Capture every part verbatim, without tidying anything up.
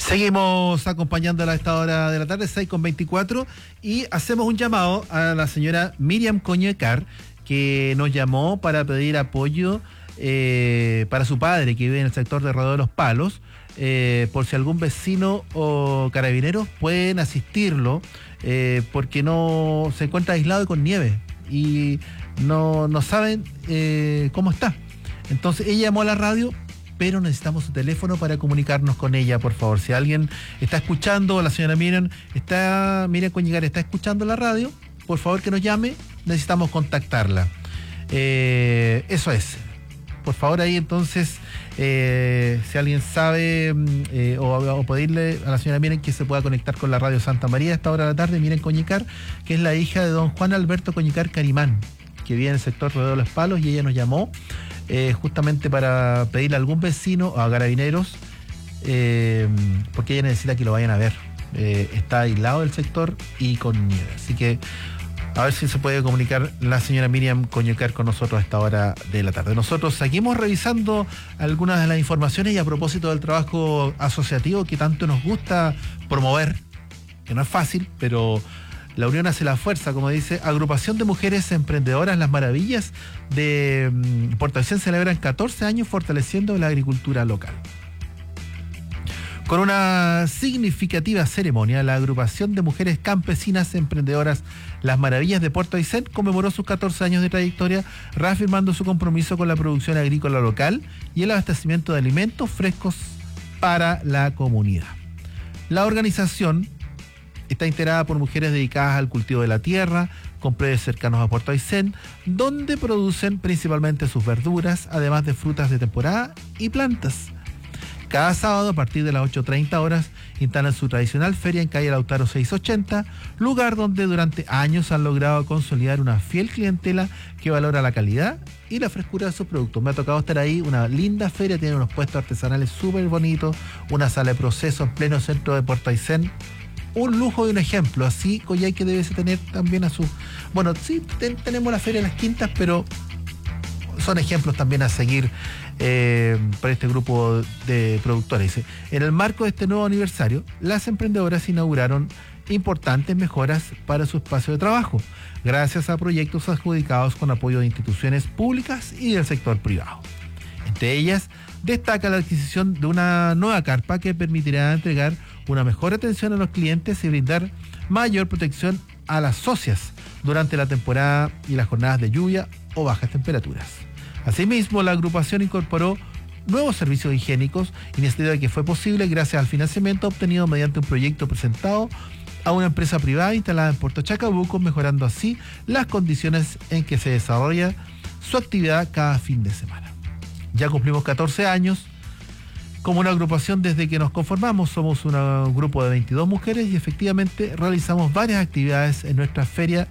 Seguimos acompañándola a esta hora de la tarde, seis con veinticuatro, y hacemos un llamado a la señora Miriam Coñecar, que nos llamó para pedir apoyo eh, para su padre, que vive en el sector de Rodeo de los Palos, eh, por si algún vecino o carabineros pueden asistirlo, eh, porque no se encuentra aislado y con nieve, y no, no saben eh, cómo está. Entonces ella llamó a la radio, pero necesitamos su teléfono para comunicarnos con ella, por favor. Si alguien está escuchando, la señora Miriam está, Miriam Coñecar está escuchando la radio, por favor que nos llame, necesitamos contactarla. Eh, eso es. Por favor ahí entonces, eh, si alguien sabe eh, o, o pedirle a la señora Miriam que se pueda conectar con la radio Santa María a esta hora de la tarde, Miriam Coñecar, que es la hija de don Juan Alberto Coñecar Carimán, que vive en el sector Rodeo de los Palos, y ella nos llamó Eh, justamente para pedirle a algún vecino o a carabineros, eh, porque ella necesita que lo vayan a ver. Eh, está aislado del sector y con nieve. Así que a ver si se puede comunicar la señora Miriam Coñecar con nosotros a esta hora de la tarde. Nosotros seguimos revisando algunas de las informaciones, y a propósito del trabajo asociativo que tanto nos gusta promover, que no es fácil, pero la unión hace la fuerza, como dice. Agrupación de Mujeres Emprendedoras Las Maravillas de Puerto Aysén celebran catorce años fortaleciendo la agricultura local. Con una significativa ceremonia, la Agrupación de Mujeres Campesinas Emprendedoras Las Maravillas de Puerto Aysén conmemoró sus catorce años de trayectoria, reafirmando su compromiso con la producción agrícola local y el abastecimiento de alimentos frescos para la comunidad. La organización está integrada por mujeres dedicadas al cultivo de la tierra, con predios cercanos a Puerto Aysén, donde producen principalmente sus verduras, además de frutas de temporada y plantas. Cada sábado, a partir de las ocho treinta horas, instalan su tradicional feria en calle Lautaro seiscientos ochenta, lugar donde durante años han logrado consolidar una fiel clientela que valora la calidad y la frescura de sus productos. Me ha tocado estar ahí, una linda feria, tiene unos puestos artesanales súper bonitos, una sala de proceso en pleno centro de Puerto Aysén. Un lujo y un ejemplo, así Coyhaique debe tener también a su... Bueno, sí, ten, tenemos la Feria de las Quintas, pero son ejemplos también a seguir eh, para este grupo de productores. Dice, en el marco de este nuevo aniversario, las emprendedoras inauguraron importantes mejoras para su espacio de trabajo, gracias a proyectos adjudicados con apoyo de instituciones públicas y del sector privado. Entre ellas, destaca la adquisición de una nueva carpa que permitirá entregar una mejor atención a los clientes y brindar mayor protección a las socias durante la temporada y las jornadas de lluvia o bajas temperaturas. Asimismo, la agrupación incorporó nuevos servicios higiénicos, iniciativa que fue posible gracias al financiamiento obtenido mediante un proyecto presentado a una empresa privada instalada en Puerto Chacabuco, mejorando así las condiciones en que se desarrolla su actividad cada fin de semana. Ya cumplimos catorce años como una agrupación desde que nos conformamos. Somos un grupo de veintidós mujeres y efectivamente realizamos varias actividades en nuestra feria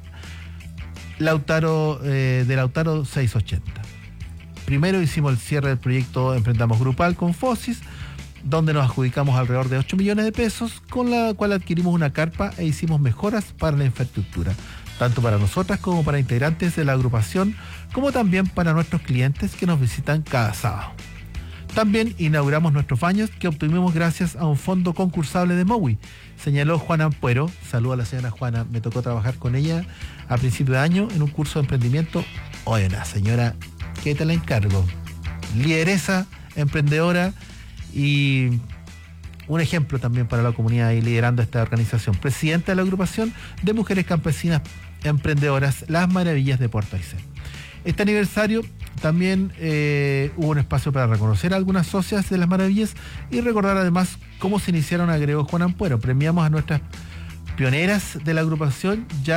Lautaro, eh, de Lautaro seiscientos ochenta. Primero hicimos el cierre del proyecto Emprendamos Grupal con Fosis, donde nos adjudicamos alrededor de ocho millones de pesos, con la cual adquirimos una carpa e hicimos mejoras para la infraestructura, tanto para nosotras como para integrantes de la agrupación, como también para nuestros clientes que nos visitan cada sábado. También inauguramos nuestros baños, que obtuvimos gracias a un fondo concursable de MOWI, señaló Juana Ampuero. Saludo a la señora Juana, me tocó trabajar con ella a principio de año en un curso de emprendimiento. Oye, la señora, que te la encargo, lideresa, emprendedora y un ejemplo también para la comunidad y liderando esta organización. Presidenta de la agrupación de Mujeres Campesinas Emprendedoras Las Maravillas de Puerto Aysén. Este aniversario también eh, hubo un espacio para reconocer a algunas socias de Las Maravillas y recordar además cómo se iniciaron, agregó Juan Ampuero. Premiamos a nuestras pioneras de la agrupación, ya